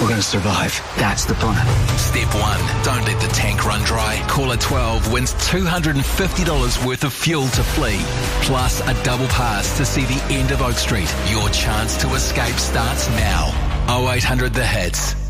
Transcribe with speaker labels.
Speaker 1: We're going to survive. That's the plan.
Speaker 2: Step 1. Don't let the tank run dry. Caller 12 wins $250 worth of fuel to flee, plus a double pass to see the end of Oak Street. Your chance to escape starts now. 0800 The Hits.